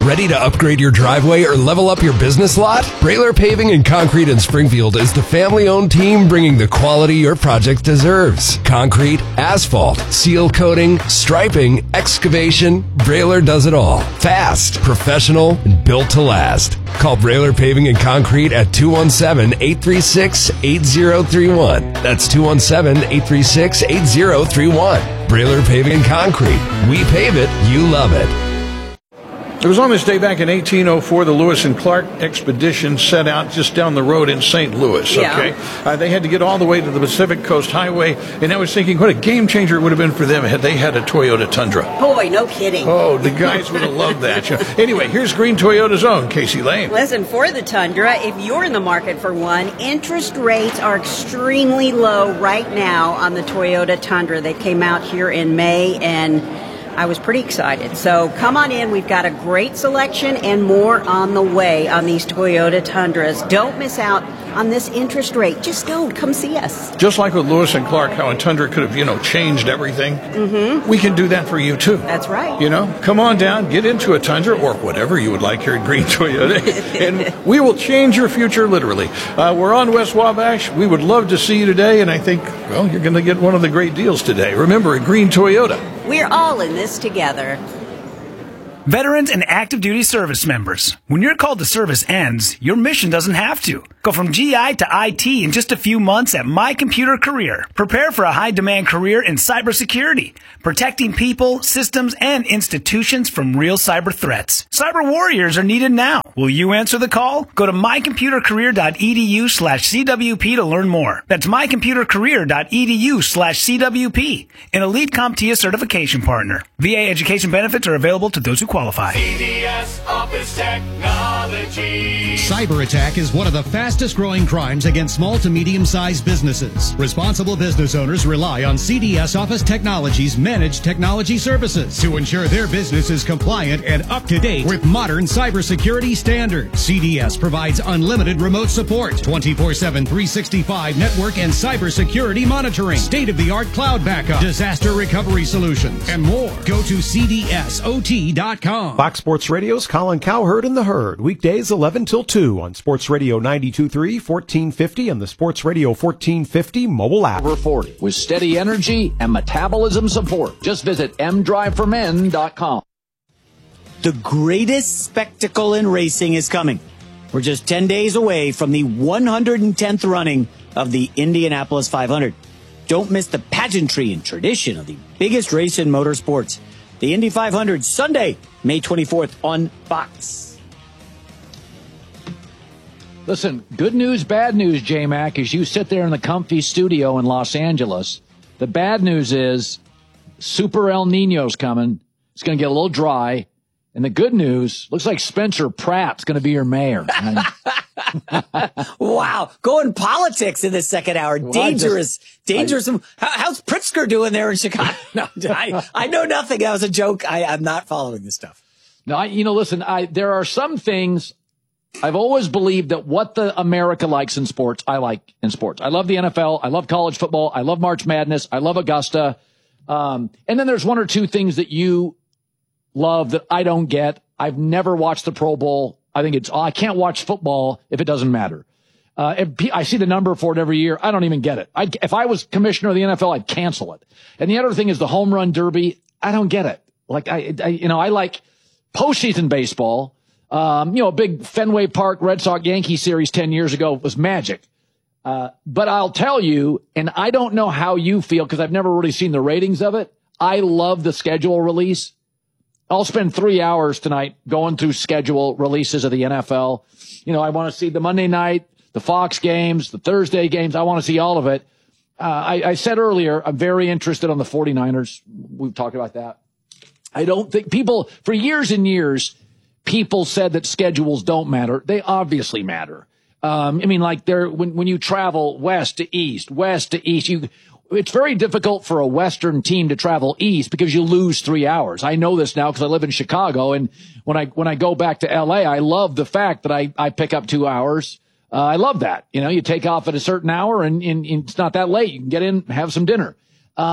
Ready to upgrade your driveway or level up your business lot? Brailer Paving and Concrete in Springfield is the family-owned team bringing the quality your project deserves. Concrete, asphalt, seal coating, striping, excavation, Brailer does it all. Fast, professional, and built to last. Call Brailer Paving and Concrete at 217-836-8031. That's 217-836-8031. Brailer Paving and Concrete. We pave it, you love it. It was on this day back in 1804, the Lewis and Clark expedition set out just down the road in St. Louis, okay? Yeah. They had to get all the way to the Pacific Coast Highway, and I was thinking what a game changer it would have been for them had they had a Toyota Tundra. Boy, no kidding. Oh, the guys would have loved that. Anyway, here's Green Toyota's own Casey Lane. Listen, for the Tundra, if you're in the market for one, interest rates are extremely low right now on the Toyota Tundra. They came out here in May, and I was pretty excited. So come on in. We've got a great selection and more on the way on these Toyota Tundras. Don't miss out on this interest rate. Just go. Come see us. Just like with Lewis and Clark, how a Tundra could have, changed everything. Mm-hmm. We can do that for you, too. That's right. Come on down, get into a Tundra or whatever you would like here at Green Toyota, and we will change your future literally. We're on West Wabash. We would love to see you today, and I think, you're going to get one of the great deals today. Remember, at Green Toyota, we're all in this together. Veterans and active duty service members, when your call to service ends, your mission doesn't have to. Go from GI to IT in just a few months at My Computer Career. Prepare for a high-demand career in cybersecurity, protecting people, systems, and institutions from real cyber threats. Cyber warriors are needed now. Will you answer the call? Go to mycomputercareer.edu/CWP to learn more. That's mycomputercareer.edu/CWP, an Elite CompTIA certification partner. VA education benefits are available to those who qualify. CDS Office Technology. Cyber attack is one of the fastest growing crimes against small to medium-sized businesses. Responsible business owners rely on CDS Office Technology's managed technology services to ensure their business is compliant and up to date with modern cybersecurity standards. CDS provides unlimited remote support, 24/7, 365 network and cybersecurity monitoring, state-of-the-art cloud backup, disaster recovery solutions, and more. Go to cdsot.com. Fox Sports Radio's Colin Cowherd and the Herd, weekdays 11 till 2 on Sports Radio 92.3, 1450, and the Sports Radio 1450 mobile app. Over 40 with steady energy and metabolism support. Just visit mdriveformen.com. The greatest spectacle in racing is coming. We're just 10 days away from the 110th running of the Indianapolis 500. Don't miss the pageantry and tradition of the biggest race in motorsports. The Indy 500, Sunday, May 24th on Fox. Listen, good news, bad news, J-Mac, as you sit there in the comfy studio in Los Angeles. The bad news is Super El Nino's coming. It's going to get a little dry. And the good news, looks like Spencer Pratt's going to be your mayor. Wow. Going politics in the second hour. Well, dangerous. How's Pritzker doing there in Chicago? No, I know nothing. That was a joke. I'm not following this stuff. No, listen, there are some things I've always believed that what the America likes in sports, I like in sports. I love the NFL. I love college football. I love March Madness. I love Augusta. And then there's one or two things that you love that I don't get. I've never watched the Pro Bowl. I can't watch football if it doesn't matter. I see the number for it every year. I don't even get it. If I was commissioner of the NFL, I'd cancel it. And the other thing is the home run derby. I don't get it. Like I like postseason baseball. A big Fenway Park Red Sox Yankee series 10 years ago was magic. But I'll tell you, and I don't know how you feel because I've never really seen the ratings of it. I love the schedule release. I'll spend 3 hours tonight going through schedule releases of the NFL. I want to see the Monday night, the Fox games, the Thursday games. I want to see all of it. I said earlier, I'm very interested on the 49ers. We've talked about that. I don't think for years and years, people said that schedules don't matter. They obviously matter. When you travel west to east, it's very difficult for a Western team to travel east because you lose 3 hours. I know this now because I live in Chicago. And when I go back to LA, I love the fact that I pick up 2 hours. I love that. You take off at a certain hour and it's not that late. You can get in, have some dinner.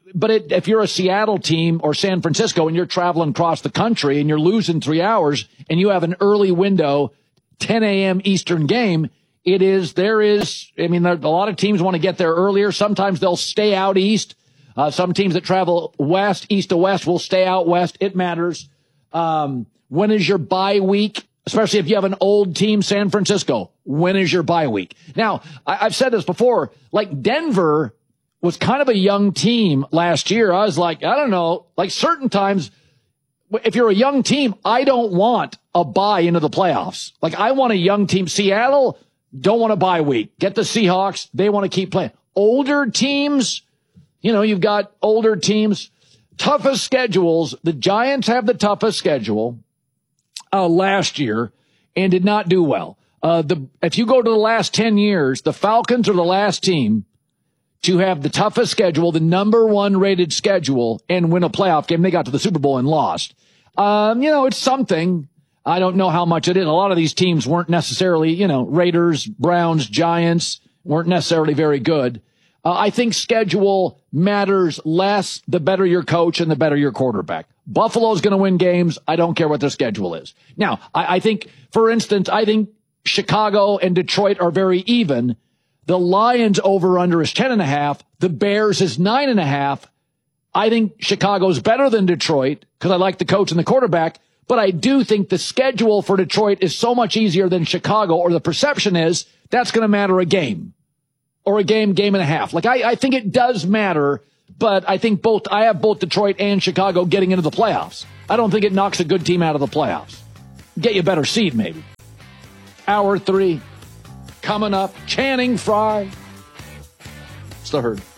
but if you're a Seattle team or San Francisco and you're traveling across the country and you're losing 3 hours and you have an early window, 10 a.m. Eastern game, a lot of teams want to get there earlier. Sometimes they'll stay out east. Some teams that travel east to west will stay out west. It matters. When is your bye week? Especially if you have an old team, San Francisco. When is your bye week? Now, I've said this before, like Denver was kind of a young team last year. I was like, I don't know, like certain times, if you're a young team, I don't want a bye into the playoffs. Like I want a young team. Seattle don't want a bye week. Get the Seahawks. They want to keep playing. Older teams, you've got older teams, toughest schedules. The Giants have the toughest schedule last year and did not do well. If you go to the last 10 years, the Falcons are the last team to have the toughest schedule, the number 1 rated schedule, and win a playoff game. They got to the Super Bowl and lost. It's something. I don't know how much it is. A lot of these teams weren't necessarily, Raiders, Browns, Giants weren't necessarily very good. I think schedule matters less the better your coach and the better your quarterback. Buffalo's going to win games. I don't care what their schedule is. Now, I think, for instance, Chicago and Detroit are very even. The Lions over-under is 10.5. The Bears is 9.5. I think Chicago's better than Detroit because I like the coach and the quarterback. But I do think the schedule for Detroit is so much easier than Chicago, or the perception is that's going to matter a game or a game and a half. Like I think it does matter, but I think I have both Detroit and Chicago getting into the playoffs. I don't think it knocks a good team out of the playoffs. Get you a better seed, maybe. Hour 3 coming up. Channing Frye. It's the Herd.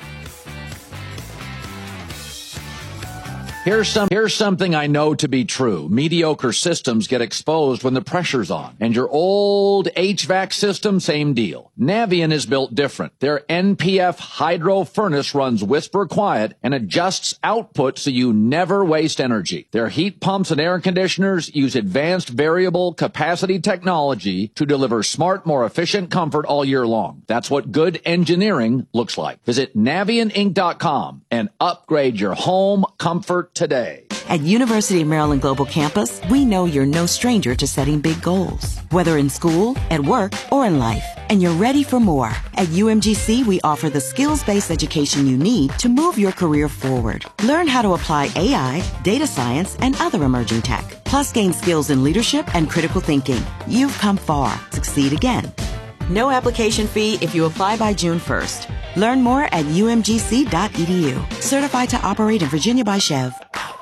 Here's something I know to be true. Mediocre systems get exposed when the pressure's on. And your old HVAC system, same deal. Navien is built different. Their NPF hydro furnace runs whisper quiet and adjusts output so you never waste energy. Their heat pumps and air conditioners use advanced variable capacity technology to deliver smart, more efficient comfort all year long. That's what good engineering looks like. Visit NavienInc.com and upgrade your home comfort today. At University of Maryland Global Campus, we know you're no stranger to setting big goals, whether in school, at work, or in life. And you're ready for more. At UMGC, we offer the skills-based education you need to move your career forward. Learn how to apply AI, data science, and other emerging tech. Plus, gain skills in leadership and critical thinking. You've come far. Succeed again. No application fee if you apply by June 1st. Learn more at umgc.edu. Certified to operate in Virginia by Chev.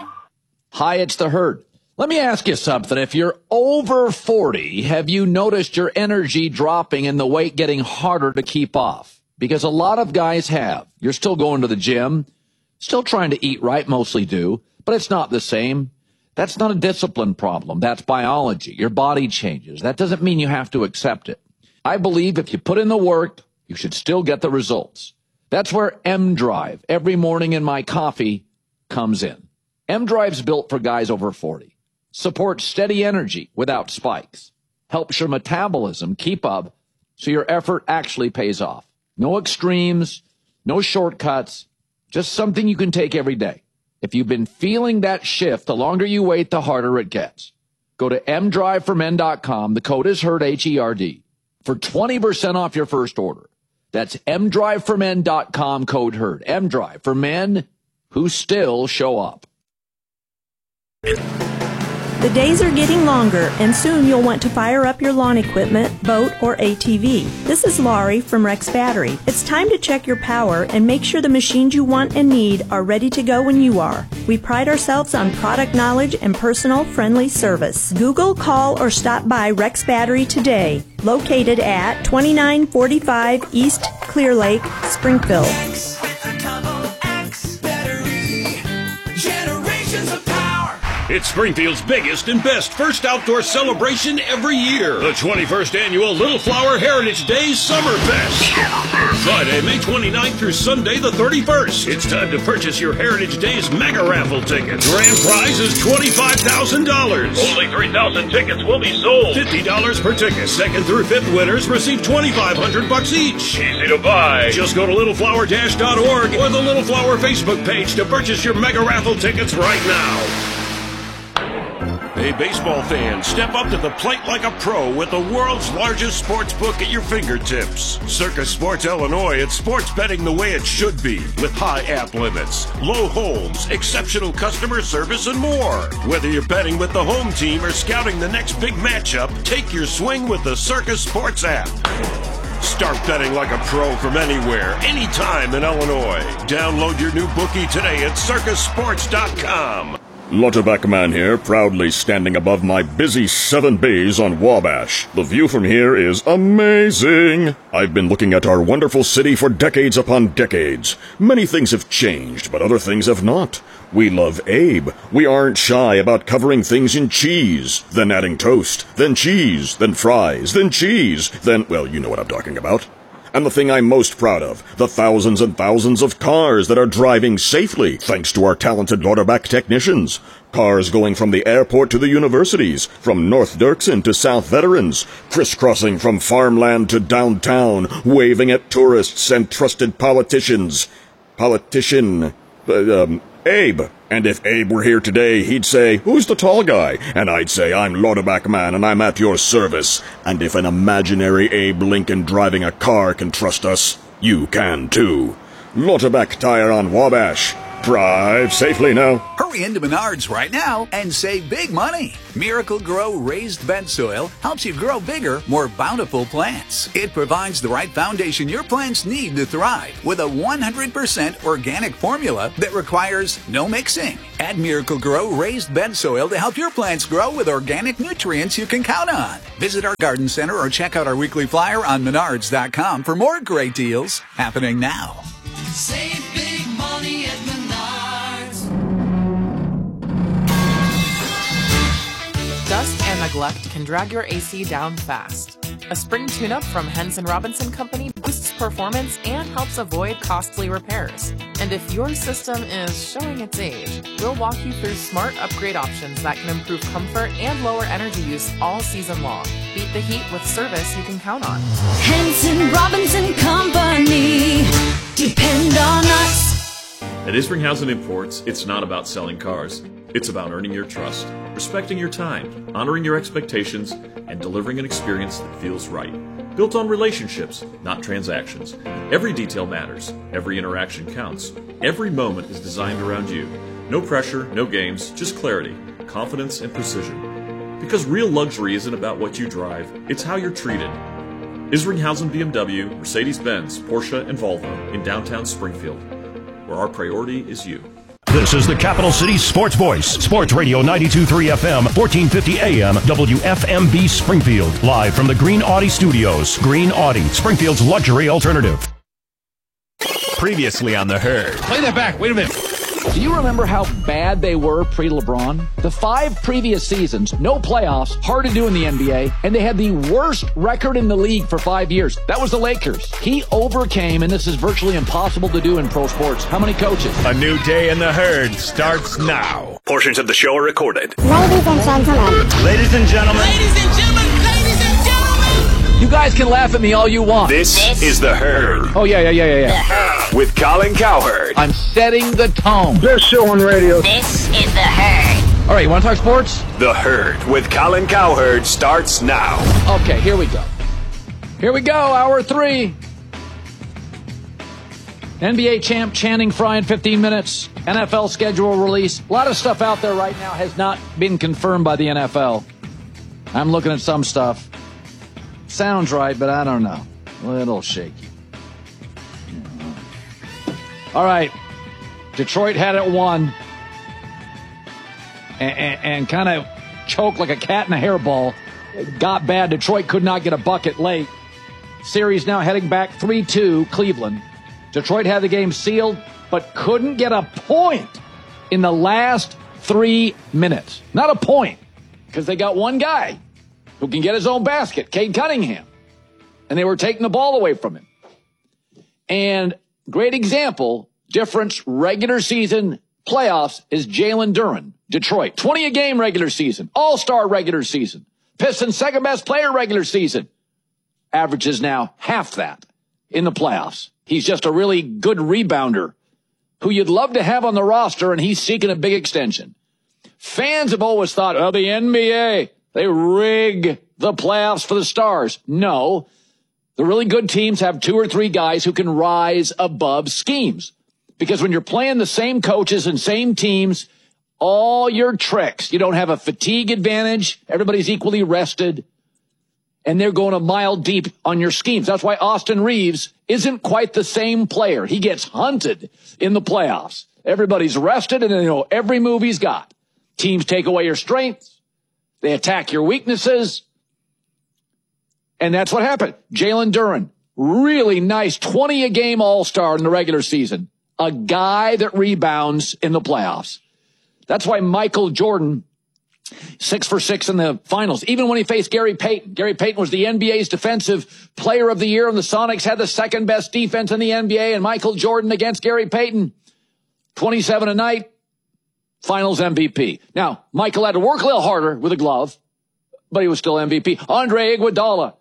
Hi, it's the Herd. Let me ask you something. If you're over 40, have you noticed your energy dropping and the weight getting harder to keep off? Because a lot of guys have. You're still going to the gym, still trying to eat right, mostly do, but it's not the same. That's not a discipline problem. That's biology. Your body changes. That doesn't mean you have to accept it. I believe if you put in the work, you should still get the results. That's where M-Drive, every morning in my coffee, comes in. M-Drive's built for guys over 40. Supports steady energy without spikes. Helps your metabolism keep up so your effort actually pays off. No extremes, no shortcuts, just something you can take every day. If you've been feeling that shift, the longer you wait, the harder it gets. Go to mdriveformen.com. The code is HERD, H-E-R-D, for 20% off your first order. That's mdriveformen.com, code HERD. M-Drive for men who still show up. The days are getting longer, and soon you'll want to fire up your lawn equipment, boat, or ATV. This is Laurie from Rex Battery. It's time to check your power and make sure the machines you want and need are ready to go when you are. We pride ourselves on product knowledge and personal, friendly service. Google, call, or stop by Rex Battery today. Located at 2945 East Clear Lake, Springfield. It's Springfield's biggest and best first outdoor celebration every year. The 21st Annual Little Flower Heritage Days Summer Fest. Friday, May 29th through Sunday, the 31st. It's time to purchase your Heritage Days mega raffle tickets. Grand prize is $25,000. Only 3,000 tickets will be sold. $50 per ticket. Second through fifth winners receive $2,500 each. Easy to buy. Just go to littleflower-.org or the Little Flower Facebook page to purchase your mega raffle tickets right now. Hey, baseball fans, step up to the plate like a pro with the world's largest sports book at your fingertips. Circus Sports Illinois, it's sports betting the way it should be, with high app limits, low holds, exceptional customer service, and more. Whether you're betting with the home team or scouting the next big matchup, take your swing with the Circus Sports app. Start betting like a pro from anywhere, anytime in Illinois. Download your new bookie today at circusports.com. Lauterbach Man here, proudly standing above my busy 7 bays on Wabash. The view from here is amazing. I've been looking at our wonderful city for decades upon decades. Many things have changed, but other things have not. We love Abe. We aren't shy about covering things in cheese, then adding toast, then cheese, then fries, then cheese, then, well, you know what I'm talking about. And the thing I'm most proud of, the thousands and thousands of cars that are driving safely thanks to our talented Lauterbach technicians. Cars going from the airport to the universities, from North Dirksen to South Veterans, crisscrossing from farmland to downtown, waving at tourists and trusted politicians. Abe. And if Abe were here today, he'd say, "Who's the tall guy?" And I'd say, "I'm Lauterbach Man, and I'm at your service." And if an imaginary Abe Lincoln driving a car can trust us, you can too. Lauterbach Tire on Wabash. Drive safely now. Hurry into Menards right now and save big money. Miracle Grow raised bed soil helps you grow bigger, more bountiful plants. It provides the right foundation your plants need to thrive with a 100% organic formula that requires no mixing. Add Miracle Grow raised bed soil to help your plants grow with organic nutrients you can count on. Visit our garden center or check out our weekly flyer on Menards.com for more great deals happening now. Save big money at Menards. Dust and neglect can drag your AC down fast. A spring tune-up from Henson Robinson Company boosts performance and helps avoid costly repairs. And if your system is showing its age, we'll walk you through smart upgrade options that can improve comfort and lower energy use all season long. Beat the heat with service you can count on. Henson Robinson Company. Depend on us. At Isringhausen Imports, it's not about selling cars. It's about earning your trust, respecting your time, honoring your expectations, and delivering an experience that feels right. Built on relationships, not transactions. Every detail matters. Every interaction counts. Every moment is designed around you. No pressure, no games, just clarity, confidence, and precision. Because real luxury isn't about what you drive, it's how you're treated. Isringhausen BMW, Mercedes-Benz, Porsche, and Volvo in downtown Springfield, where our priority is you. This is the Capital City Sports Voice, Sports Radio 92.3 FM, 1450 AM, WFMB Springfield. Live from the Green Audi Studios. Green Audi, Springfield's luxury alternative. Previously on The Herd. Play that back. Wait a minute. Do you remember how bad they were pre-LeBron? The 5 previous seasons, no playoffs, hard to do in the NBA, and they had the worst record in the league for 5 years. That was the Lakers. He overcame, and this is virtually impossible to do in pro sports. How many coaches? A new day in The Herd starts now. Portions of the show are recorded. Ladies and gentlemen. Ladies and gentlemen. Ladies and gentlemen. Ladies and gentlemen. You guys can laugh at me all you want. This is The Herd. Oh, yeah. The Herd. With Colin Cowherd. I'm setting the tone. Best show on radio. This is The Herd. All right, you want to talk sports? The Herd with Colin Cowherd starts now. Okay, here we go. Here we go, hour 3. NBA champ Channing Frye in 15 minutes. NFL schedule release. A lot of stuff out there right now has not been confirmed by the NFL. I'm looking at some stuff. Sounds right, but I don't know. A little shaky. All right. Detroit had it won. And kind of choked like a cat in a hairball. It got bad. Detroit could not get a bucket late. Series now heading back 3-2 Cleveland. Detroit had the game sealed, but couldn't get a point in the last 3 minutes. Not a point, because they got one guy who can get his own basket, Cade Cunningham. And they were taking the ball away from him. And great example, difference regular season playoffs is Jalen Duren, Detroit. 20 a game regular season, all-star regular season. Pistons second best player regular season. Averages now half that in the playoffs. He's just a really good rebounder who you'd love to have on the roster, and he's seeking a big extension. Fans have always thought, oh, the NBA, they rig the playoffs for the stars. No, the really good teams have 2 or 3 guys who can rise above schemes. Because when you're playing the same coaches and same teams, all your tricks, you don't have a fatigue advantage. Everybody's equally rested. And they're going a mile deep on your schemes. That's why Austin Reeves isn't quite the same player. He gets hunted in the playoffs. Everybody's rested and they know every move he's got. Teams take away your strengths. They attack your weaknesses. And that's what happened. Jalen Duren, really nice 20 a game all-star in the regular season. A guy that rebounds in the playoffs. That's why Michael Jordan, 6 for 6 in the finals, even when he faced Gary Payton. Gary Payton was the NBA's defensive player of the year, and the Sonics had the second best defense in the NBA, and Michael Jordan against Gary Payton, 27 a night, finals MVP. Now, Michael had to work a little harder with a glove, but he was still MVP. Andre Iguodala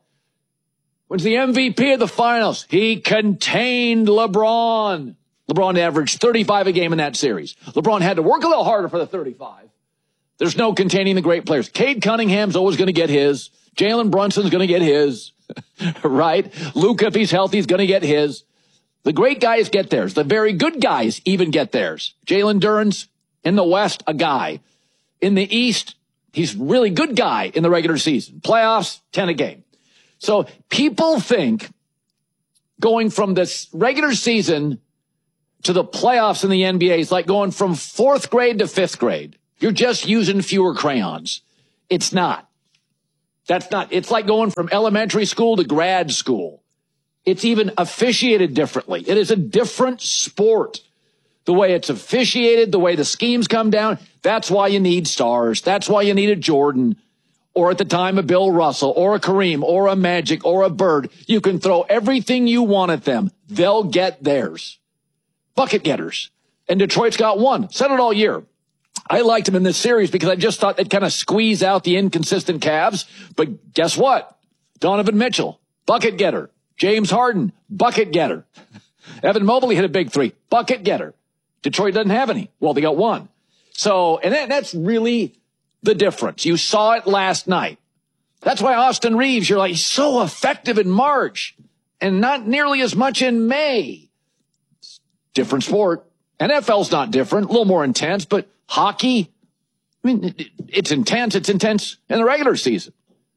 was the MVP of the finals. He contained LeBron. LeBron averaged 35 a game in that series. LeBron had to work a little harder for the 35. There's no containing the great players. Cade Cunningham's always going to get his. Jalen Brunson's going to get his, right? Luka, if he's healthy, is going to get his. The great guys get theirs. The very good guys even get theirs. Jalen Duren's in the West, a guy. In the East, he's a really good guy in the regular season. Playoffs, 10 a game. So people think going from this regular season to the playoffs in the NBA is like going from 4th grade to 5th grade. You're just using fewer crayons. It's not. That's not. It's like going from elementary school to grad school. It's even officiated differently. It is a different sport. The way it's officiated, the way the schemes come down, that's why you need stars. That's why you need a Jordan, or at the time a Bill Russell, or a Kareem, or a Magic, or a Bird. You can throw everything you want at them. They'll get theirs. Bucket getters. And Detroit's got one. Said it all year. I liked him in this series because I just thought they'd kind of squeeze out the inconsistent Cavs. But guess what? Donovan Mitchell, bucket getter. James Harden, bucket getter. Evan Mobley hit a big 3, bucket getter. Detroit doesn't have any. Well, they got one. So, and that's really the difference. You saw it last night. That's why Austin Reeves, you're like, he's so effective in March and not nearly as much in May. Different sport. NFL's not different, a little more intense, but hockey, I mean, it's intense. It's intense in the regular season.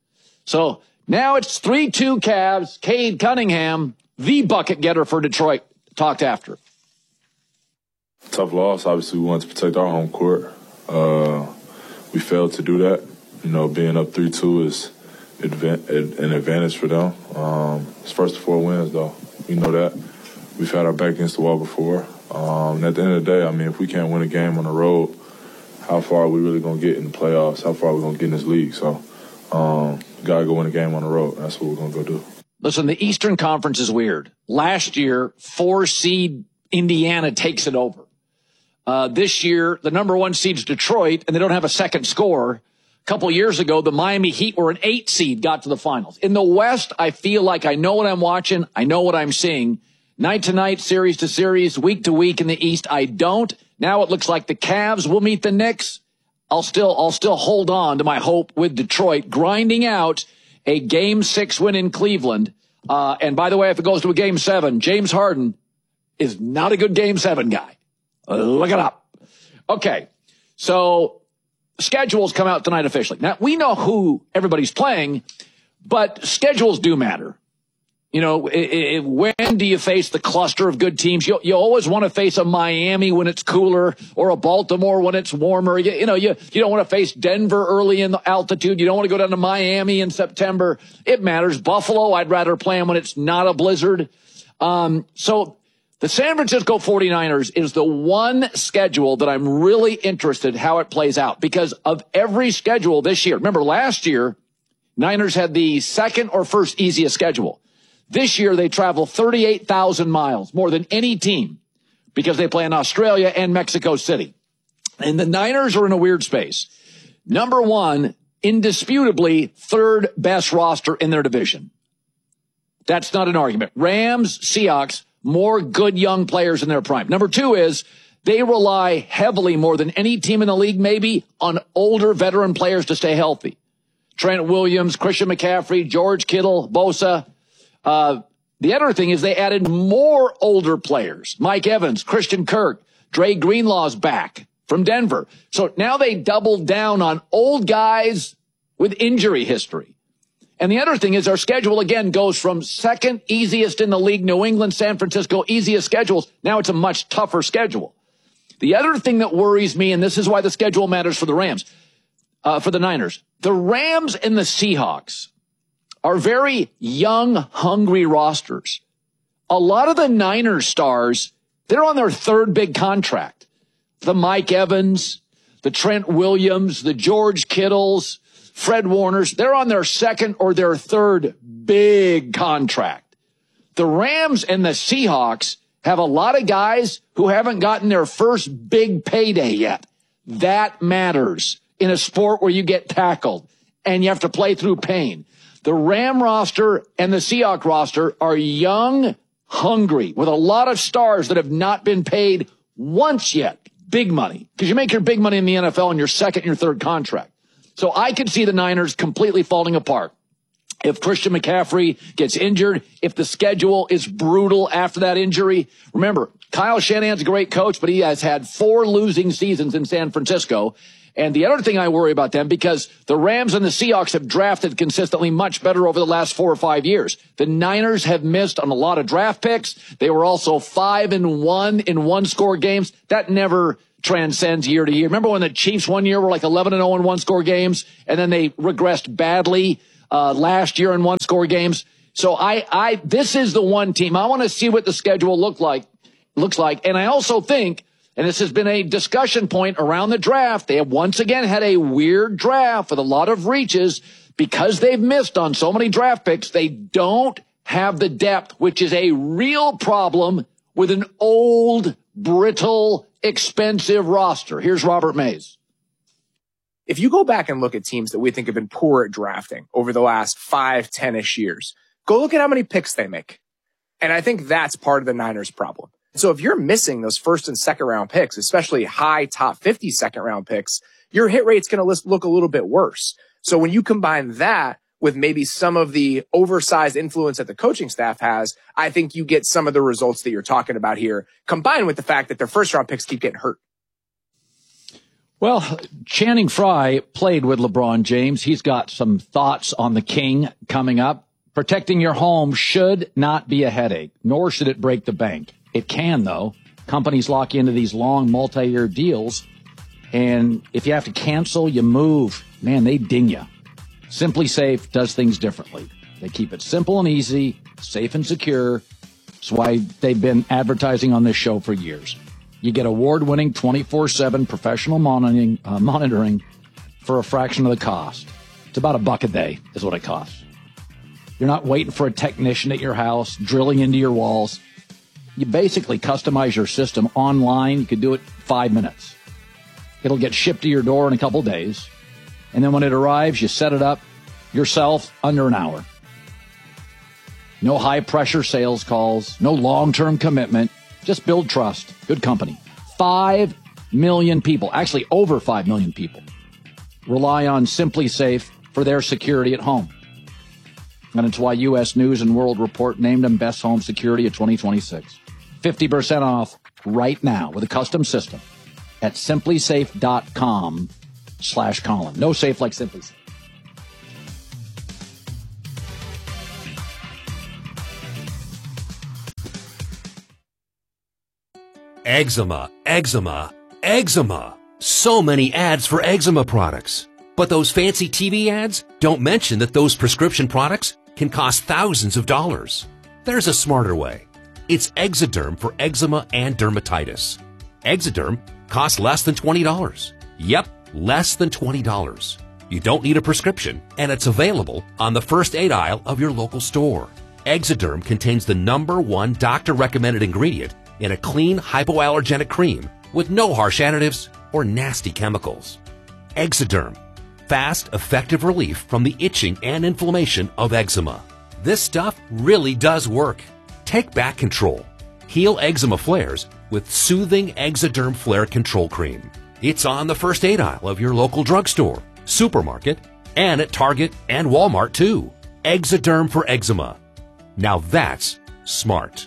So now it's 3-2 Cavs. Cade Cunningham, the bucket getter for Detroit, talked after. Tough loss. Obviously, we wanted to protect our home court. We failed to do that. You know, being up 3-2 is an advantage for them. It's first of 4 wins, though. We know that. We've had our back against the wall before. And at the end of the day, I mean, if we can't win a game on the road, how far are we really going to get in the playoffs? How far are we going to get in this league? So we got to go win a game on the road. That's what we're going to go do. Listen, the Eastern Conference is weird. Last year, 4-seed Indiana takes it over. This year, the number 1 seed's Detroit, and they don't have a second scorer. A couple years ago, the Miami Heat were an 8 seed, got to the finals. In the West, I feel like I know what I'm watching. I know what I'm seeing. Night to night, series to series, week to week in the East, I don't. Now it looks like the Cavs will meet the Knicks. I'll still hold on to my hope with Detroit grinding out a Game 6 win in Cleveland. And by the way, if it goes to a Game 7, James Harden is not a good Game 7 guy. Look it up. Okay, so schedules come out tonight officially. Now, we know who everybody's playing, but schedules do matter. You know, when do you face the cluster of good teams? You always want to face a Miami when it's cooler or a Baltimore when it's warmer. You don't want to face Denver early in the altitude. You don't want to go down to Miami in September. It matters. Buffalo, I'd rather play them when it's not a blizzard. So The San Francisco 49ers is the one schedule that I'm really interested how it plays out because of every schedule this year. Remember, last year, Niners had the second or first easiest schedule. This year, they travel 38,000 miles, more than any team, because they play in Australia and Mexico City. And the Niners are in a weird space. Number one, indisputably, third best roster in their division. That's not an argument. Rams, Seahawks, more good young players in their prime. Number two is they rely heavily, more than any team in the league maybe, on older veteran players to stay healthy. Trent Williams, Christian McCaffrey, George Kittle, Bosa. The other thing is they added more older players. Mike Evans, Christian Kirk, Dre Greenlaw's back from Denver. So now they doubled down on old guys with injury history. And the other thing is our schedule, again, goes from second easiest in the league, New England, San Francisco, easiest schedules. Now it's a much tougher schedule. The other thing that worries me, and this is why the schedule matters for the Rams, for the Niners, the Rams and the Seahawks are very young, hungry rosters. A lot of the Niners stars, they're on their third big contract. The Mike Evans, the Trent Williams, the George Kittles, Fred Warners, they're on their second or their third big contract. The Rams and the Seahawks have a lot of guys who haven't gotten their first big payday yet. That matters in a sport where you get tackled and you have to play through pain. The Ram roster and the Seahawks roster are young, hungry, with a lot of stars that have not been paid once yet. Big money. Because you make your big money in the NFL in your second and your third contract. So I could see the Niners completely falling apart. If Christian McCaffrey gets injured, if the schedule is brutal after that injury. Remember, Kyle Shanahan's a great coach, but he has had 4 losing seasons in San Francisco. And the other thing I worry about them, because the Rams and the Seahawks have drafted consistently much better over the last 4 or 5 years. The Niners have missed on a lot of draft picks. They were also 5-1 in one-score games. That never transcends year to year. Remember when the Chiefs one year were like 11-0 in one-score games, and then they regressed badly last year in one-score games? So this is the one team. I want to see what the schedule looks like. And I also think, and this has been a discussion point around the draft, they have once again had a weird draft with a lot of reaches because they've missed on so many draft picks. They don't have the depth, which is a real problem with an old, brittle, expensive roster. Here's Robert Mays. If you go back and look at teams that we think have been poor at drafting over the last 5, 10-ish years, go look at how many picks they make. And I think that's part of the Niners' problem. So if you're missing those first and second round picks, especially high top 50 second round picks, your hit rate's going to look a little bit worse. So when you combine that with maybe some of the oversized influence that the coaching staff has, I think you get some of the results that you're talking about here, combined with the fact that their first round picks keep getting hurt. Well, Channing Frye played with LeBron James. He's got some thoughts on the king coming up. Protecting your home should not be a headache, nor should it break the bank. It can, though. Companies lock you into these long multi-year deals, and if you have to cancel, you move. Man, they ding you. Simply Safe does things differently. They keep it simple and easy, safe and secure. That's why they've been advertising on this show for years. You get award-winning 24/7 professional monitoring for a fraction of the cost. It's about $1 a day is what it costs. You're not waiting for a technician at your house, drilling into your walls. You basically customize your system online. You can do it 5 minutes. It'll get shipped to your door in a couple days. And then when it arrives, you set it up yourself under an hour. No high-pressure sales calls, no long-term commitment. Just build trust. Good company. 5 million people, actually over 5 million people, rely on Simply Safe for their security at home. And it's why U.S. News and World Report named them Best Home Security of 2026. 50% off right now with a custom system at simplysafe.com/Colin. No safe like Simply Safe. Eczema, eczema, eczema. So many ads for eczema products. But those fancy TV ads don't mention that those prescription products can cost thousands of dollars. There's a smarter way. It's Exoderm for eczema and dermatitis. Exoderm costs less than $20. Yep, less than $20. You don't need a prescription, and it's available on the first aid aisle of your local store. Exoderm contains the #1 doctor-recommended ingredient in a clean, hypoallergenic cream with no harsh additives or nasty chemicals. Exoderm. Fast, effective relief from the itching and inflammation of eczema. This stuff really does work. Take back control. Heal eczema flares with soothing Exoderm Flare Control Cream. It's on the first aid aisle of your local drugstore, supermarket, and at Target and Walmart too. Exoderm for eczema. Now that's smart.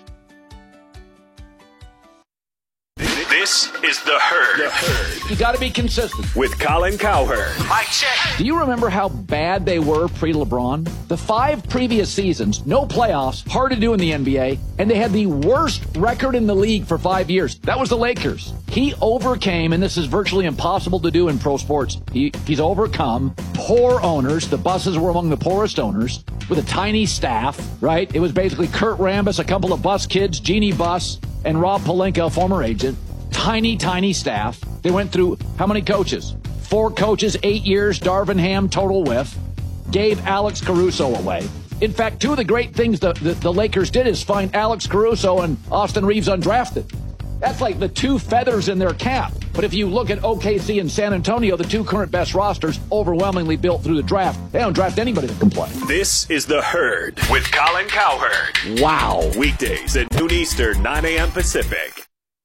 This is The Herd. You got to be consistent. With Colin Cowherd. Mic check. Do you remember how bad they were pre-LeBron? The 5 previous seasons, no playoffs, hard to do in the NBA, and they had the worst record in the league for 5 years. That was the Lakers. He overcame, and this is virtually impossible to do in pro sports, he's overcome poor owners. The Busses were among the poorest owners with a tiny staff, right? It was basically Kurt Rambis, a couple of Bus kids, Jeannie Buss, and Rob Pelinka, a former agent. Tiny staff. They went through how many coaches? 4 coaches, 8 years, Darvin Ham, total whiff. Gave Alex Caruso away. In fact, 2 of the great things the Lakers did is find Alex Caruso and Austin Reeves undrafted. That's like the 2 feathers in their cap. But if you look at OKC and San Antonio, the 2 current best rosters, overwhelmingly built through the draft, they don't draft anybody that can play. This is The Herd with Colin Cowherd. Wow. Weekdays at noon Eastern, 9 a.m. Pacific.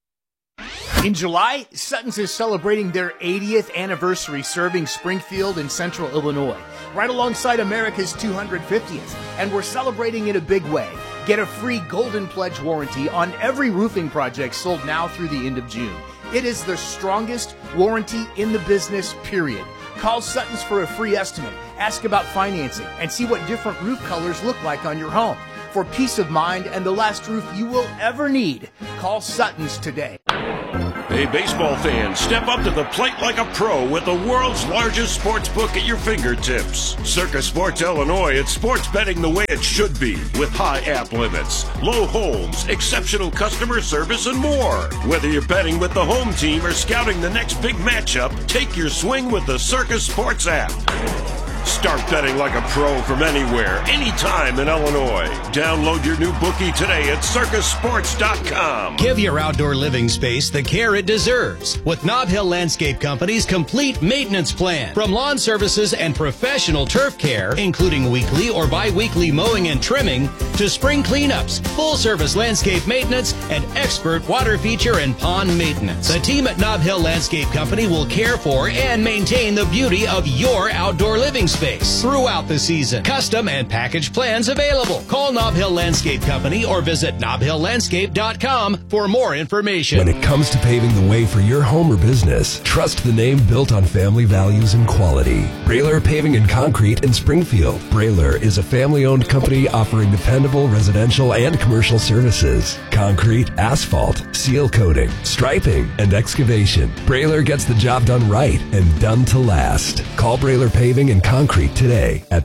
In July, Sutton's is celebrating their 80th anniversary serving Springfield and Central Illinois, right alongside America's 250th. And we're celebrating in a big way. Get a free Golden Pledge warranty on every roofing project sold now through the end of June. It is the strongest warranty in the business, period. Call Sutton's for a free estimate, ask about financing, and see what different roof colors look like on your home. For peace of mind and the last roof you will ever need, call Sutton's today. Hey, baseball fans, step up to the plate like a pro with the world's largest sports book at your fingertips. Circa Sports Illinois, it's sports betting the way it should be, with high app limits, low holds, exceptional customer service, and more. Whether you're betting with the home team or scouting the next big matchup, take your swing with the Circa Sports app. Start betting like a pro from anywhere, anytime in Illinois. Download your new bookie today at circusports.com. Give your outdoor living space the care it deserves with Nob Hill Landscape Company's complete maintenance plan. From lawn services and professional turf care, including weekly or bi-weekly mowing and trimming, to spring cleanups, full-service landscape maintenance, and expert water feature and pond maintenance. The team at Nob Hill Landscape Company will care for and maintain the beauty of your outdoor living space throughout the season. Custom and package plans available. Call Nob Hill Landscape Company or visit nobhilllandscape.com for more information. When it comes to paving the way for your home or business, trust the name built on family values and quality. Brailer Paving and Concrete in Springfield. Brailer is a family-owned company offering dependable residential and commercial services. Concrete, asphalt, seal coating, striping, and excavation. Brailer gets the job done right and done to last. Call Brailer Paving and Concrete today at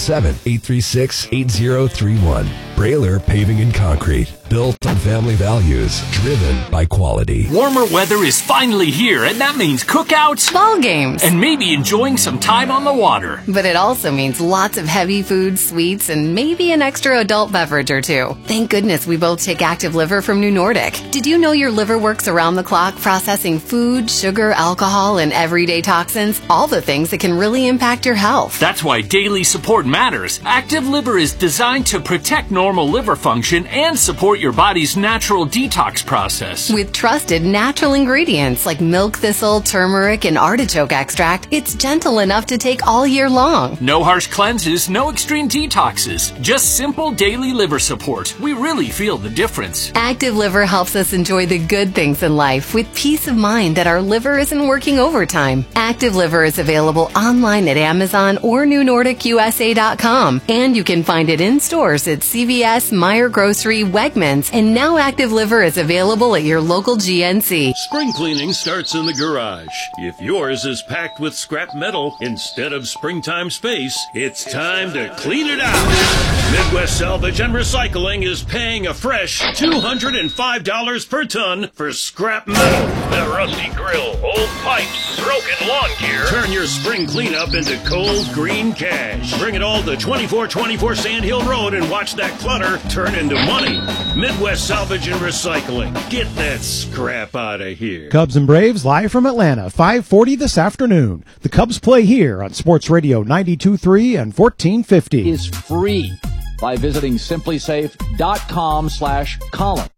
217-836-8031. Brailer Paving and Concrete. Built on family values, driven by quality. Warmer weather is finally here, and that means cookouts, ball games, and maybe enjoying some time on the water. But it also means lots of heavy food, sweets, and maybe an extra adult beverage or 2. Thank goodness we both take Active Liver from New Nordic. Did you know your liver works around the clock processing food, sugar, alcohol, and everyday toxins? All the things that can really impact your health. That's why daily support matters. Active Liver is designed to protect normal liver function and support your body's natural detox process. With trusted natural ingredients like milk thistle, turmeric, and artichoke extract, it's gentle enough to take all year long. No harsh cleanses, no extreme detoxes, just simple daily liver support. We really feel the difference. Active Liver helps us enjoy the good things in life with peace of mind that our liver isn't working overtime. Active Liver is available online at Amazon or NewNordicUSA.com, and you can find it in stores at CVS, Meijer Grocery, Wegmans, vitamins. And now Active Liver is available at your local GNC. Spring cleaning starts in the garage. If yours is packed with scrap metal instead of springtime space, it's time to clean it out. Midwest Salvage and Recycling is paying a fresh $205 per ton for scrap metal. That rusty grill, old pipes, broken lawn gear. Turn your spring cleanup into cold green cash. Bring it all to 2424 Sand Hill Road and watch that clutter turn into money. Midwest Salvage and Recycling. Get that scrap out of here. Cubs and Braves live from Atlanta, 5:40 this afternoon. The Cubs play here on Sports Radio 92.3 and 1450. Is free by visiting simplysafe.com/Colin.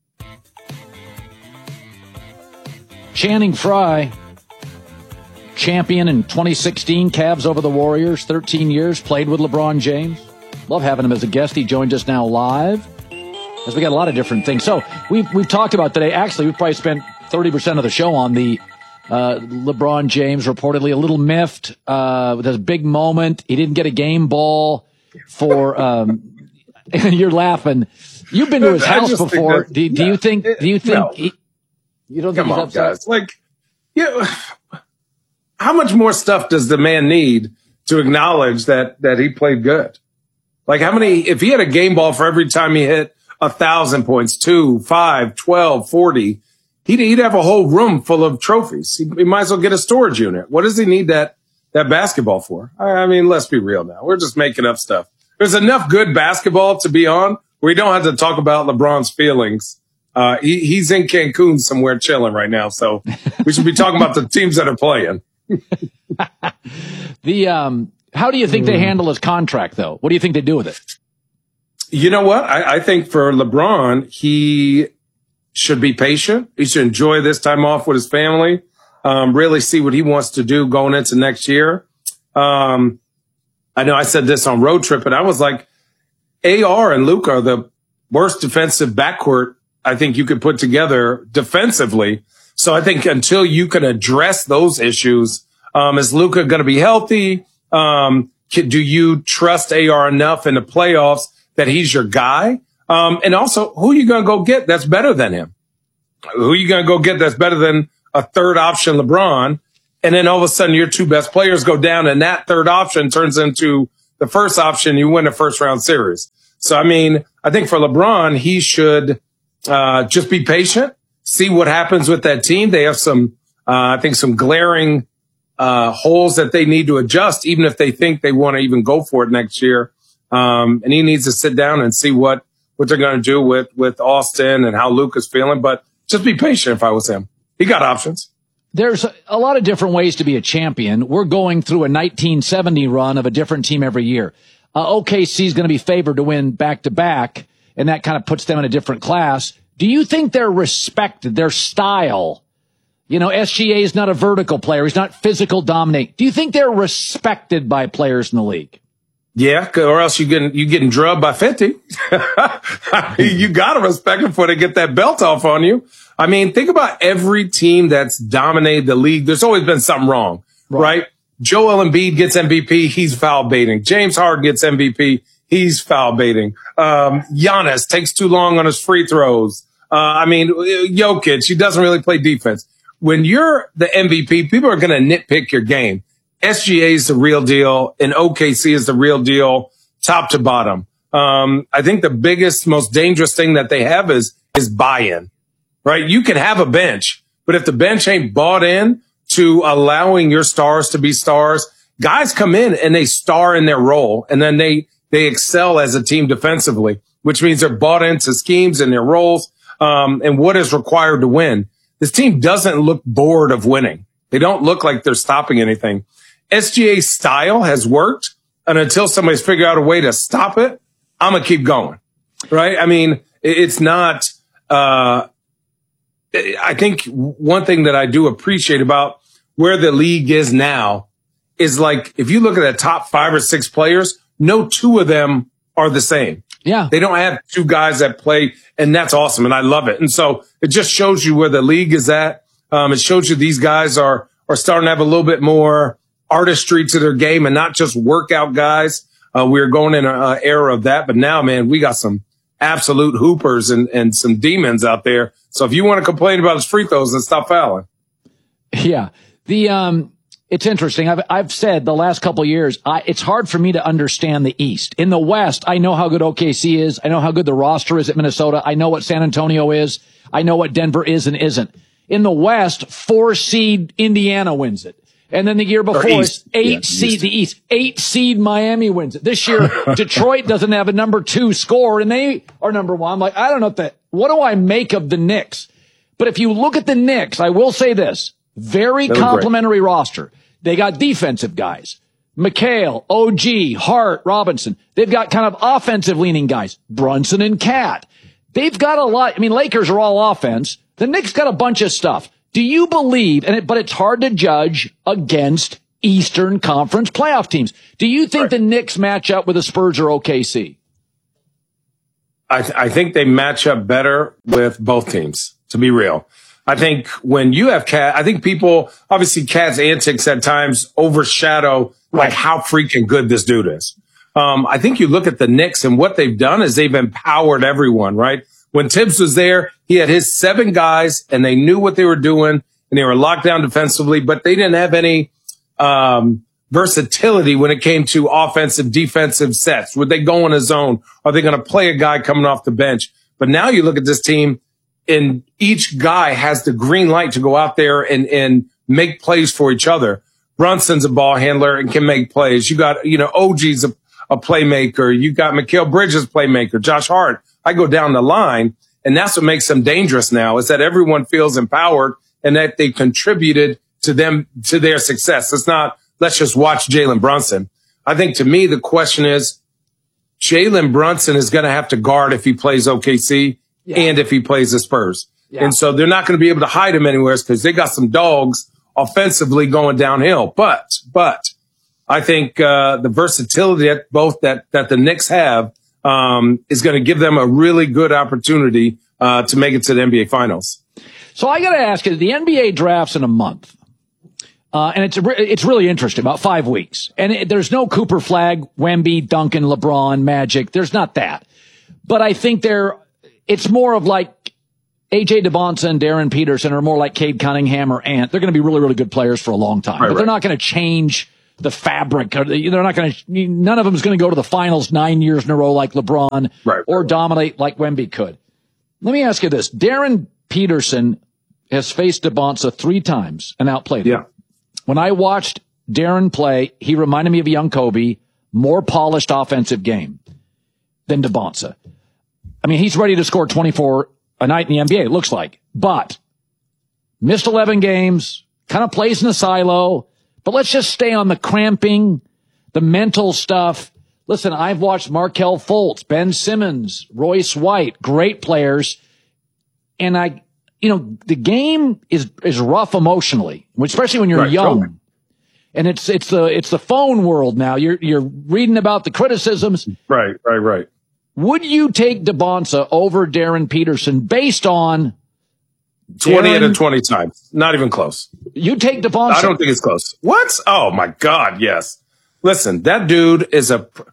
Channing Frye, champion in 2016, Cavs over the Warriors, 13 years, played with LeBron James. Love having him as a guest. He joined us now live, as we got a lot of different things. So we've talked about today. Actually, we've probably spent 30% of the show on the LeBron James, reportedly a little miffed with his big moment. He didn't get a game ball for you're laughing. You've been to his house before. Do you think no. You don't think Come he's on, upset? guys. Like, how much more stuff does the man need to acknowledge that he played good? Like, how many, if he had a game ball for every time he hit 1,000 points, 2, 5, 12, 40, he'd have a whole room full of trophies. He might as well get a storage unit. What does he need that basketball for? I mean, let's be real now. We're just making up stuff. There's enough good basketball to be on where you don't have to talk about LeBron's feelings. He's in Cancun somewhere chilling right now. So we should be talking about the teams that are playing. How do you think they handle his contract, though? What do you think they do with it? You know what? I think for LeBron, he should be patient. He should enjoy this time off with his family, really see what he wants to do going into next year. I know I said this on Road Trip, and I was like, AR and Luka are the worst defensive backcourt I think you could put together defensively. So I think until you can address those issues, is Luka going to be healthy? Do you trust AR enough in the playoffs that he's your guy? And also, who are you going to go get that's better than him? Who are you going to go get that's better than a third option LeBron? And then all of a sudden your two best players go down and that third option turns into the first option. You win a first round series. So, I mean, I think for LeBron, he should just be patient, see what happens with that team. They have some, I think some glaring holes that they need to adjust, even if they think they want to even go for it next year. And he needs to sit down and see what they're going to do with Austin and how Luka's feeling. But just be patient if I was him. He got options. There's a lot of different ways to be a champion. We're going through a 1970 run of a different team every year. OKC is going to be favored to win back-to-back, and that kind of puts them in a different class. Do you think they're respected, their style? You know, SGA is not a vertical player. He's not physical dominate. Do you think they're respected by players in the league? Yeah, or else you're getting drubbed by 50. You got to respect them before they get that belt off on you. I mean, think about every team that's dominated the league. There's always been something wrong, right? Joel Embiid gets MVP. He's foul baiting. James Harden gets MVP. He's foul baiting. Giannis takes too long on his free throws. I mean, Jokic, he doesn't really play defense. When you're the MVP, people are going to nitpick your game. SGA is the real deal, and OKC is the real deal, top to bottom. I think the biggest, most dangerous thing that they have is buy-in, right? You can have a bench, but if the bench ain't bought in to allowing your stars to be stars, guys come in and they star in their role, and then they excel as a team defensively, which means they're bought into schemes and their roles, and what is required to win. This team doesn't look bored of winning. They don't look like they're stopping anything. SGA's style has worked, and until somebody's figured out a way to stop it, I'm going to keep going, right? I mean, it's not, I think one thing that I do appreciate about where the league is now is like, if you look at the top 5 or 6 players, no two of them are the same. Yeah. They don't have two guys that play, and that's awesome, and I love it. And so it just shows you where the league is at. It shows you these guys are starting to have a little bit more artistry to their game and not just workout guys. We're going in an era of that, but now, man, we got some absolute hoopers and some demons out there. So if you want to complain about his free throws, then stop fouling. Yeah. It's interesting. I've said the last couple of years, it's hard for me to understand the East. In the West, I know how good OKC is. I know how good the roster is at Minnesota. I know what San Antonio is. I know what Denver is and isn't. In the West, 4 seed Indiana wins it. And then the year before, it's 8 seed the East. 8 seed Miami wins it. This year, Detroit doesn't have a number 2 score, and they are number 1. I'm like, I don't know what do I make of the Knicks? But if you look at the Knicks, I will say this. Very complimentary roster. They got defensive guys. McHale, OG, Hart, Robinson. They've got kind of offensive leaning guys. Brunson and Cat. They've got a lot. I mean, Lakers are all offense. The Knicks got a bunch of stuff. Do you believe, but it's hard to judge against Eastern Conference playoff teams. Do you think the Knicks match up with the Spurs or OKC? I think they match up better with both teams, to be real. I think when you have Cat, I think people, obviously Cat's antics at times overshadow like how freaking good this dude is. I think you look at the Knicks and what they've done is they've empowered everyone, right? When Tibbs was there, he had his 7 guys and they knew what they were doing and they were locked down defensively, but they didn't have any, versatility when it came to offensive, defensive sets. Would they go in a zone? Are they going to play a guy coming off the bench? But now you look at this team, and each guy has the green light to go out there and make plays for each other. Brunson's a ball handler and can make plays. You got, OG's a playmaker. You got Mikal Bridges playmaker, Josh Hart. I go down the line, and that's what makes them dangerous now is that everyone feels empowered and that they contributed to their success. It's not, let's just watch Jalen Brunson. I think to me, the question is Jalen Brunson is going to have to guard if he plays OKC. And if he plays the Spurs. Yeah. And so they're not going to be able to hide him anywhere because they got some dogs offensively going downhill. But I think, the versatility that the Knicks have, is going to give them a really good opportunity, to make it to the NBA finals. So I got to ask you, the NBA drafts in a month. And it's really interesting, about 5 weeks. And there's no Cooper Flag, Wemby, Duncan, LeBron, Magic. There's not that. But I think it's more of like A.J. DeBonsa and Darren Peterson are more like Cade Cunningham or Ant. They're going to be really, really good players for a long time. But they're not going to change the fabric. They're not going to, none of them is going to go to the finals 9 years in a row like LeBron or dominate like Wemby could. Let me ask you this. Darren Peterson has faced DeBonsa 3 times and outplayed him. When I watched Darren play, he reminded me of a young Kobe, more polished offensive game than DeBonsa. I mean, he's ready to score 24 a night in the NBA, it looks like. But missed 11 games, kind of plays in a silo. But let's just stay on the cramping, the mental stuff. Listen, I've watched Markelle Fultz, Ben Simmons, Royce White, great players. And the game is rough emotionally, especially when you're young. Totally. And it's the phone world now. You're reading about the criticisms. Right. Would you take DeBonsa over Darren Peterson based on 20 out of 20 times? Not even close. You take DeBonsa. I don't think it's close. What? Oh my God. Yes. Listen, that dude is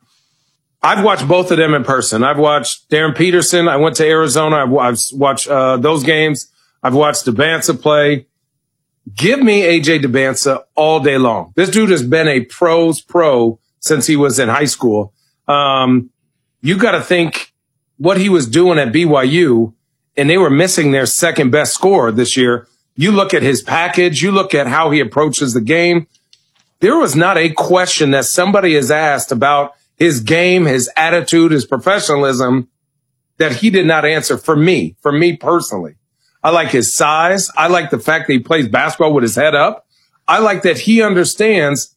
I've watched both of them in person. I've watched Darren Peterson. I went to Arizona. I've watched those games. I've watched DeBansa play. Give me AJ DeBansa all day long. This dude has been a pro's pro since he was in high school. You got to think what he was doing at BYU, and they were missing their second best scorer this year. You look at his package. You look at how he approaches the game. There was not a question that somebody has asked about his game, his attitude, his professionalism that he did not answer for me personally. I like his size. I like the fact that he plays basketball with his head up. I like that he understands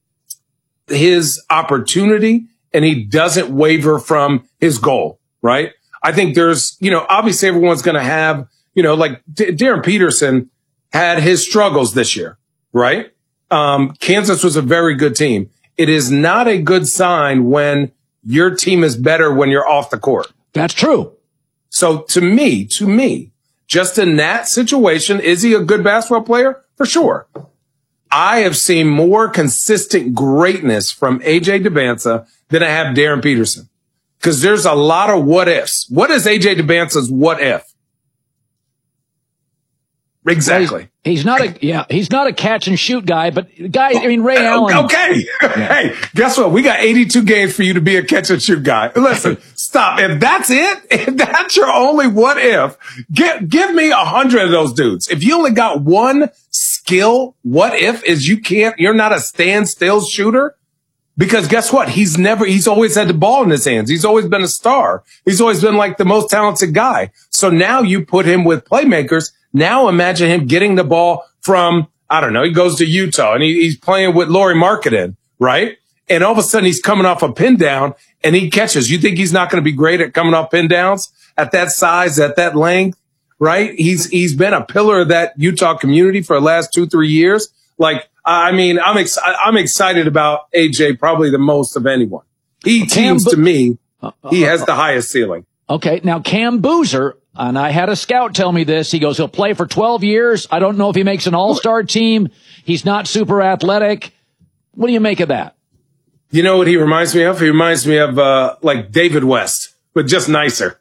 his opportunity and he doesn't waver from his goal, right? I think there's, obviously everyone's going to have, like Darren Peterson had his struggles this year, right? Kansas was a very good team. It is not a good sign when your team is better when you're off the court. That's true. So to me, just in that situation, is he a good basketball player? For sure. I have seen more consistent greatness from AJ DeBansa than I have Darren Peterson. because there's a lot of what ifs. What is AJ Dubana's what if? Exactly. He's not a catch and shoot guy, but Ray Allen. Okay. Hey, guess what? We got 82 games for you to be a catch and shoot guy. Listen, stop. If that's it, if that's your only what if, give me 100 of those dudes. If you only got one skill, what if is you're not a standstill shooter? Because guess what? He's always had the ball in his hands. He's always been a star. He's always been like the most talented guy. So now you put him with playmakers. Now imagine him getting the ball from, I don't know, he goes to Utah and he's playing with Lauri Markkanen, right? And all of a sudden he's coming off a pin down and he catches. You think he's not going to be great at coming off pin downs at that size, at that length, right? He's been a pillar of that Utah community for the last 2-3 years. Like, I mean, I'm excited about AJ probably the most of anyone. He seems to me, he has the highest ceiling. Okay. Now Cam Boozer, and I had a scout tell me this. He goes, he'll play for 12 years. I don't know if he makes an all-star team. He's not super athletic. What do you make of that? You know what he reminds me of? He reminds me of, like David West, but just nicer.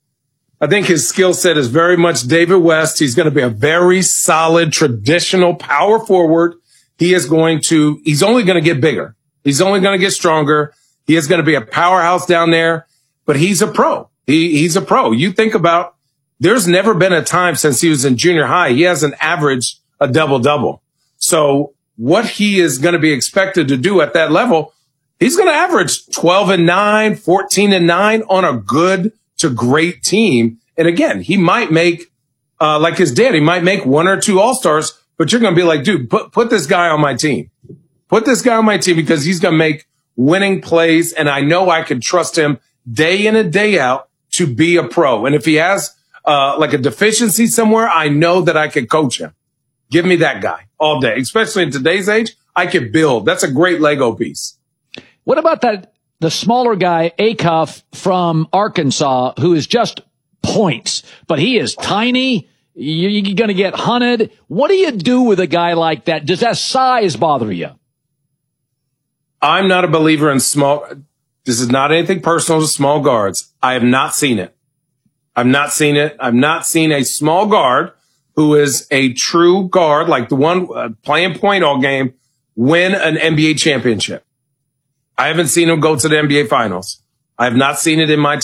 I think his skill set is very much David West. He's going to be a very solid, traditional power forward. He's only going to get bigger. He's only going to get stronger. He is going to be a powerhouse down there, but he's a pro. He's a pro. You think about, there's never been a time since he was in junior high. He hasn't averaged a double-double. So what he is going to be expected to do at that level, he's going to average 12-9, 14-9 on a good to great team. And again, he might make, like his dad, he might make 1 or 2 all-stars, but you're going to be like, dude, put this guy on my team. Put this guy on my team because he's going to make winning plays. And I know I can trust him day in and day out to be a pro. And if he has, like a deficiency somewhere, I know that I can coach him. Give me that guy all day, especially in today's age. I can build. That's a great Lego piece. What about the smaller guy, Acuff from Arkansas, who is just points, but he is tiny. You're going to get hunted. What do you do with a guy like that? Does that size bother you? I'm not a believer in small. This is not anything personal to small guards. I have not seen it. I've not seen it. I've not seen a small guard who is a true guard, like the one playing point all game, win an NBA championship. I haven't seen him go to the NBA finals. I have not seen it in my